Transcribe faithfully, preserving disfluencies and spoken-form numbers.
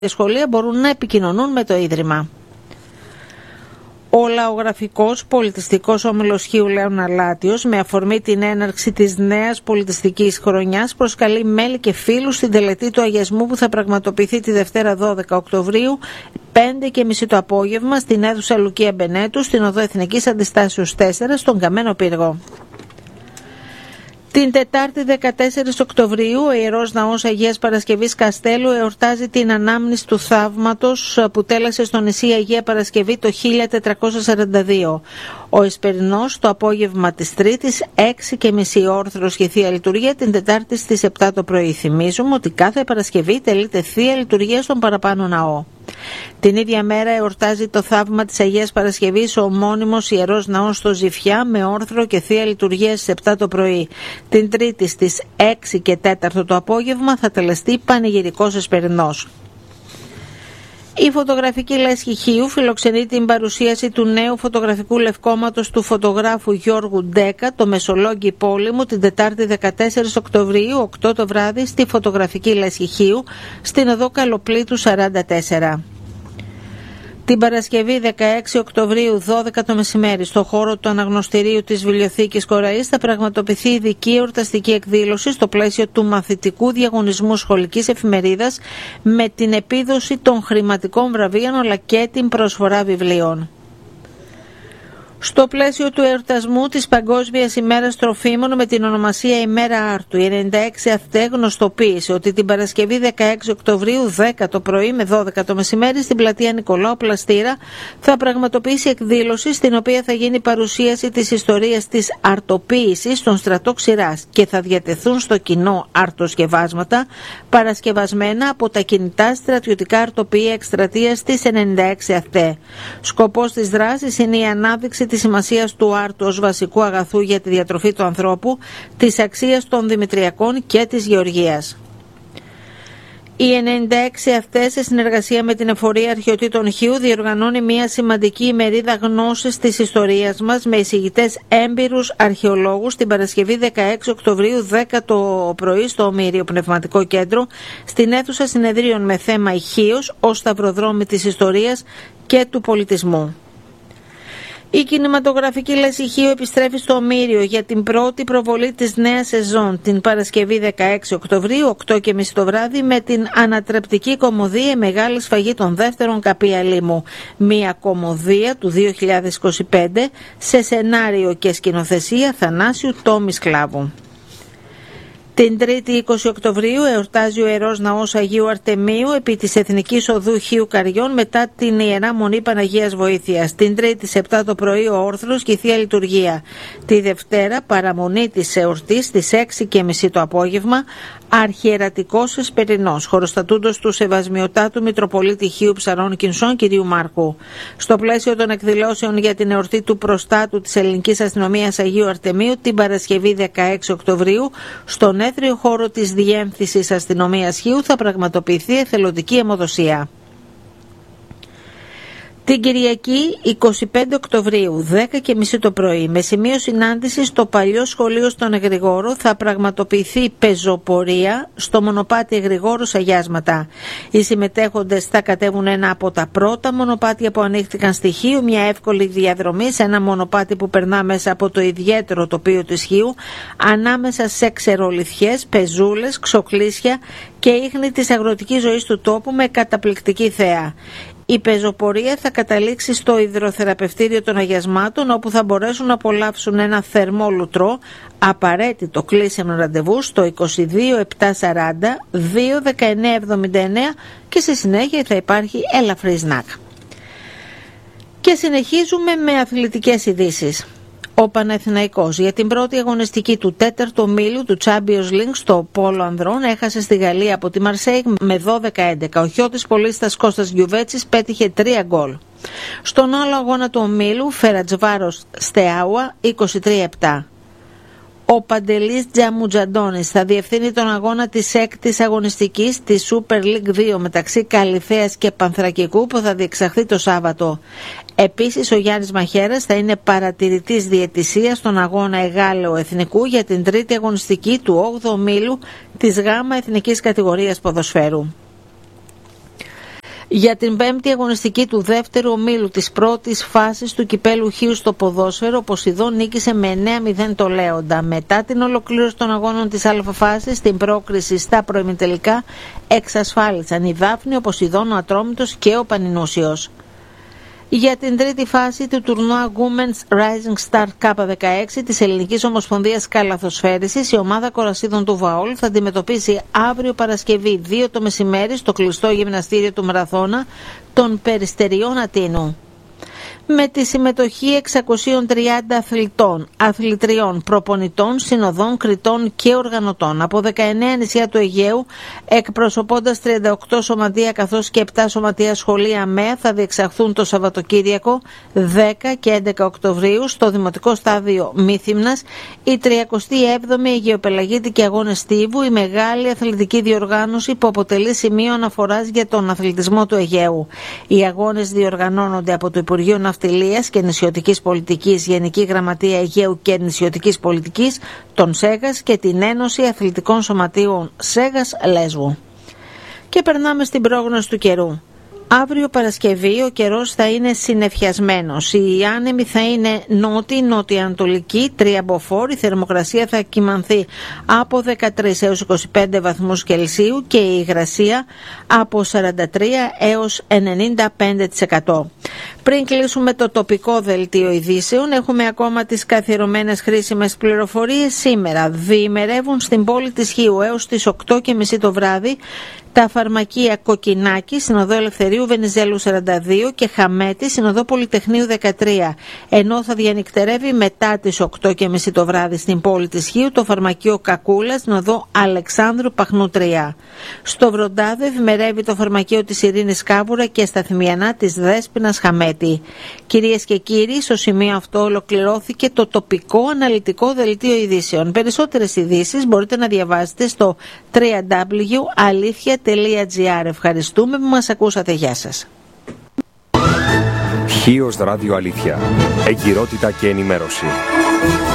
σχολεία μπορούν να επικοινωνούν με το Ίδρυμα. Ο Λαογραφικός Πολιτιστικός Όμιλος Χίου Λέων Αλάτιος, με αφορμή την έναρξη της νέας πολιτιστικής χρονιάς, προσκαλεί μέλη και φίλους στην τελετή του αγιασμού που θα πραγματοποιηθεί τη Δευτέρα δώδεκα Οκτωβρίου, πέντε και μισή το απόγευμα, στην αίθουσα Λουκία Μπενέτου, στην οδό Εθνικής Αντιστάσεως τέσσερα, στον Καμένο Πύργο. Την Τετάρτη δεκατέσσερις Οκτωβρίου, ο Ιερός Ναός Αγίας Παρασκευής Καστέλου εορτάζει την ανάμνηση του θαύματος που τέλασε στο νησί Αγία Παρασκευή το χίλια τετρακόσια σαράντα δύο. Ο Εσπερινός το απόγευμα της Τρίτης, έξι και μισή όρθρος και Θεία Λειτουργία την Τετάρτη στις επτά το πρωί. Θυμίζουμε ότι κάθε Παρασκευή τελείται Θεία Λειτουργία στον παραπάνω ναό. Την ίδια μέρα εορτάζει το θαύμα της Αγίας Παρασκευής ο ομώνυμος Ιερός Ναός στο Ζηφιά με όρθρο και Θεία Λειτουργία στις επτά το πρωί. Την Τρίτη στις έξι και τέταρτο το απόγευμα θα τελεστεί πανηγυρικός Εσπερινός. Η φωτογραφική λέσχη Χίου φιλοξενεί την παρουσίαση του νέου φωτογραφικού λευκόματος του φωτογράφου Γιώργου Ντέκα, το Μεσολόγγι Πόλεμου, την Τετάρτη δεκατέσσερις Οκτωβρίου, οκτώ το βράδυ, στη φωτογραφική λέσχη Χίου, στην οδό Καλοπλήτου σαράντα τέσσερα. Την Παρασκευή δεκαέξι Οκτωβρίου, δώδεκα το μεσημέρι, στο χώρο του Αναγνωστηρίου της Βιβλιοθήκης Κοραής θα πραγματοποιηθεί ειδική εορταστική εκδήλωση στο πλαίσιο του μαθητικού διαγωνισμού σχολικής εφημερίδας με την επίδοση των χρηματικών βραβείων αλλά και την προσφορά βιβλίων. Στο πλαίσιο του εορτασμού της Παγκόσμιας ημέρας τροφίμων με την ονομασία ημέρα Άρτου, η ενενήντα έξι ΑΘΤΕ γνωστοποίησε ότι την Παρασκευή δεκαέξι Οκτωβρίου, δέκα το πρωί με δώδεκα το μεσημέρι, στην πλατεία Νικολάου Πλαστήρα θα πραγματοποιήσει εκδήλωση στην οποία θα γίνει παρουσίαση της ιστορίας της αρτοποίησης στον στρατό Ξηράς και θα διατεθούν στο κοινό αρτοσκευάσματα παρασκευασμένα από τα κινητά στρατιωτικά αρτοποιεία εκστρατείας της ενενήντα έξι ΑΘΤΕ. Σκοπός της δράσης είναι η ανάδειξη της σημασίας του άρτου ως βασικού αγαθού για τη διατροφή του ανθρώπου, της αξίας των δημητριακών και της γεωργίας. Η ενενήντα έξι ΑΘΤΕ, σε συνεργασία με την Εφορία Αρχαιοτήτων Χίου, διοργανώνει μια σημαντική ημερίδα γνώσης της ιστορίας μας με εισηγητές έμπειρους αρχαιολόγους την Παρασκευή δεκαέξι Οκτωβρίου, δέκα το πρωί, στο Ομήριο Πνευματικό Κέντρο, στην αίθουσα συνεδρίων με θέμα Ηχείος ως σταυροδρόμι της ιστορίας και του πολιτισμού. Η κινηματογραφική λέσχη Χίου επιστρέφει στο Ομήριο για την πρώτη προβολή της νέας σεζόν την Παρασκευή δεκαέξι Οκτωβρίου, οκτώ και μισή το βράδυ, με την ανατρεπτική κωμωδία «Η Μεγάλη Σφαγή των Δεύτερων Καπία Λίμου». Μια κωμωδία του δύο χιλιάδες είκοσι πέντε σε σενάριο και σκηνοθεσία Θανάσιου Τόμι Σκλάβου. Την Τρίτη είκοσι Οκτωβρίου εορτάζει ο Ιερός Ναός Αγίου Αρτεμίου επί της Εθνικής Οδού Χίου Καριών μετά την Ιερά Μονή Παναγίας Βοήθειας. Την Τρίτη σε επτά το πρωί ο όρθρος και η Θεία Λειτουργία. Τη Δευτέρα παραμονή της εορτής στις έξι και μισή το απόγευμα, Αρχιερατικός Εσπερινός, χωροστατούντος του Σεβασμιωτάτου Μητροπολίτη Χίου Ψαρών Κινσών κυρίου Μάρκου. Στο πλαίσιο των εκδηλώσεων για την εορτή του προστάτου της Ελληνικής Αστυνομίας Αγίου Αρτεμίου την Παρασκευή δεκαέξι Οκτωβρίου, στον έθριο χώρο της Διεύθυνσης Αστυνομίας Χίου θα πραγματοποιηθεί εθελοντική αιμοδοσία. Την Κυριακή είκοσι πέντε Οκτωβρίου, δέκα και μισή το πρωί, με σημείο συνάντηση στο παλιό σχολείο στον Εγρηγόρο, θα πραγματοποιηθεί πεζοπορία στο μονοπάτι Εγρηγόρος Αγιάσματα. Οι συμμετέχοντες θα κατέβουν ένα από τα πρώτα μονοπάτια που ανοίχθηκαν στη Χίου, μια εύκολη διαδρομή σε ένα μονοπάτι που περνά μέσα από το ιδιαίτερο τοπίο της Χίου, ανάμεσα σε ξερολιθιές, πεζούλες, ξοκλήσια και ίχνη της αγροτικής ζωής του τόπου με καταπληκτική θέα. Η πεζοπορία θα καταλήξει στο υδροθεραπευτήριο των αγιασμάτων, όπου θα μπορέσουν να απολαύσουν ένα θερμό λουτρό, απαραίτητο κλείσιμο ραντεβού στο είκοσι δύο επτακόσια σαράντα δύο δεκαεννέα εβδομήντα εννέα και στη συνέχεια θα υπάρχει ελαφρύ σνακ. Και συνεχίζουμε με αθλητικές ειδήσεις. Ο Παναθηναϊκός για την πρώτη αγωνιστική του τέταρτου ομίλου του Champions League στο Πόλο Ανδρών έχασε στη Γαλλία από τη Μαρσέιγ με δώδεκα έντεκα. Ο χιώτης πολίστας Κώστας Γιουβέτσης πέτυχε τρία γκολ. Στον άλλο αγώνα του ομίλου, Φερατσβάρος Στεάουα είκοσι τρία επτά. Ο Παντελής Τζαμουτζαντώνης θα διευθύνει τον αγώνα της έκτης αγωνιστικής της Super League δύο μεταξύ Καλυθέας και Πανθρακικού που θα διεξαχθεί το Σάββατο. Επίσης ο Γιάννης Μαχαίρας θα είναι παρατηρητής διαιτησίας στον αγώνα Εγάλεο Εθνικού για την τρίτη αγωνιστική του όγδοου ομίλου της ΓΑΜΑ Εθνικής Κατηγορίας Ποδοσφαίρου. Για την πέμπτη αγωνιστική του δεύτερου ομίλου της πρώτης φάσης του κυπέλου Χίου στο ποδόσφαιρο, ο Ποσειδών νίκησε με εννέα μηδέν το Λέοντα. Μετά την ολοκλήρωση των αγώνων της Α φάσης, την πρόκριση στα προημιτελικά εξασφάλισαν η Δάφνη, ο Ποσειδών, ο Ατρόμητος και ο Πανινούσιος. Για την τρίτη φάση του τουρνουά Women's Rising Star Cup δεκαέξι της Ελληνικής Ομοσπονδίας Καλαθοσφαίρισης, η ομάδα κορασίδων του Βαόλ θα αντιμετωπίσει αύριο Παρασκευή δύο το μεσημέρι στο κλειστό γυμναστήριο του Μαραθώνα των Περιστεριών Αττίνου. Με τη συμμετοχή εξακόσιων τριάντα αθλητών, αθλητριών, προπονητών, συνοδών, κριτών και οργανωτών από δεκαεννέα νησιά του Αιγαίου, εκπροσωπώντας τριάντα οκτώ σωματεία καθώς και επτά σωματεία σχολεία ΜΕΑ, θα διεξαχθούν το Σαββατοκύριακο δέκα και έντεκα Οκτωβρίου στο Δημοτικό Στάδιο Μύθυμνας η τριακοστή έβδομη Αιγαιοπελαγίτικη Αγώνες Στίβου, η μεγάλη αθλητική διοργάνωση που αποτελεί σημείο αναφοράς για τον αθλητισμό του Αιγαίου. Οι αγώνες διοργανώνονται από το Υπουργείο Ναυτιλίας και Νησιωτικής Πολιτικής, Γενική Γραμματεία Αιγαίου και Νησιωτικής Πολιτικής, τον ΣΕΓΑΣ και την Ένωση Αθλητικών Σωματείων ΣΕΓΑΣ Λέσβου. Και περνάμε στην πρόγνωση του καιρού. Αύριο Παρασκευή ο καιρός θα είναι συννεφιασμένος. Η άνεμη θα είναι νότι-νοτιοανατολική, τρία μποφόρ. Η θερμοκρασία θα κυμανθεί από δεκατρείς έως είκοσι πέντε βαθμούς Κελσίου και η υγρασία από σαράντα τρία έως ενενήντα πέντε τοις εκατό. Πριν κλείσουμε το τοπικό δελτίο ειδήσεων, έχουμε ακόμα τις καθιερωμένες χρήσιμες πληροφορίες. Σήμερα διημερεύουν στην πόλη της Χίου έως τις οκτώ και μισή το βράδυ τα φαρμακεία Κοκκινάκη, Συνοδό Ελευθερίου Βενιζέλου σαράντα δύο και Χαμέτη, Συνοδό Πολυτεχνείου δεκατρία. Ενώ θα διανυκτερεύει μετά τις οκτώ και μισή το βράδυ στην πόλη της Χίου το φαρμακείο Κακούλα, Συνοδό Αλεξάνδρου Παχνού τρία. Στο Βροντάδο ευημερεύει το φαρμακείο της Ειρήνης Κάβουρα και στα Θυμιανά της Δέσποινας Χαμέτη. Κυρίες και κύριοι, στο σημείο αυτό ολοκληρώθηκε το τοπικό αναλυτικό δελτίο ειδήσεων. Περισσότερες ειδήσεις μπορείτε να διαβάσετε στο double-u double-u double-u τελεία αλήθεια τελεία τζι άρ. Ευχαριστούμε που μας ακούσατε. Γεια σας. Χίος Ράδιο Αλήθεια. Εγκυρότητα και ενημέρωση.